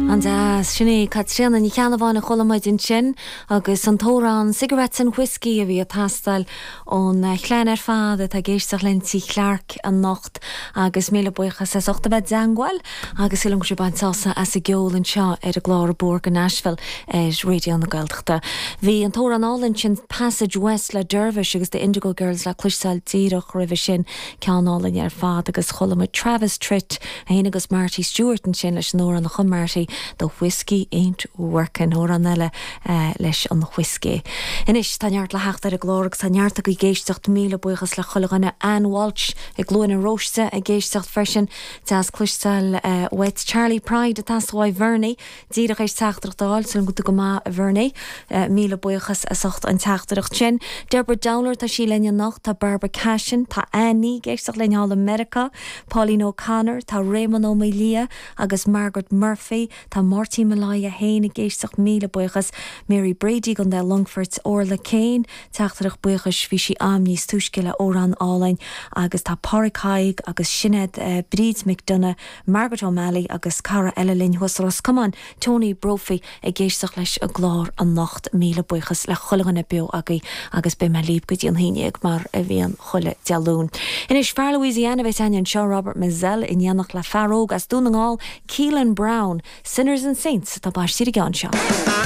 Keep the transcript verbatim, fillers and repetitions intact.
An sinné Catriana ní cheanna bháinna cholamid in sin agus an tórán cigarettes and whisky a bhí a tastal ón chléin ar fad a géisteach lentí chlearc an nocht agus méle buchas sa ochta bed zangwal agus ilum go bantása as a geol an seo ar a glár borg in Nashville is radio na Gaeltachta. Bhí an tórán álinn sin Passage West le Dervish agus the Indigo Girls le cluisáil tíreach rih sin ceanálinn ar fad agus cholamid Travis Tritt a hén agus Marty Stewart an sin leis nóir an na chum Marty the whiskey ain't working or an eile uh, leis an whiskey. Inis tanart le hecht ar a glóric tanart a go géisteach míle buchas le chulaganna Anne Walsh a glúin a roiste a géisteach freisin tas cluisteil uh, wet Charlie Pride a tasháid Verney díach éis teachtarach dáil sun go go má Verney uh, míle buchas a socht an teachtarach sin Deborah Dowler tá sí lenne nacht tá Barbara Cashin tá Annie géisteach leneáil America Pauline O'Connor tá Raymond O'Melia agus Margaret Murphy tá Marty Malaya héna géisteach míle buchas Mary Brady gon de Longfords Orla Kane teachtarach buchas bhí si am níos tuiscile órán álainn agus tá Porricaig agus Sinead uh, Breeds McDonough Margaret O'Malley agus Cara Elelin Husros Cuman Tony Brophy a géisteach leis a glár an nacht míle buchas le chulaganna bio agaí agus be me líb go dtíon héineag mar a bhíon chuile dealún. Inis fear Louisiana bheith aineann seo Robert Mazzell in dhéanach le Farróg as dúnagáil Keelan Brown Sinners and Saints tá báis siad gan seo.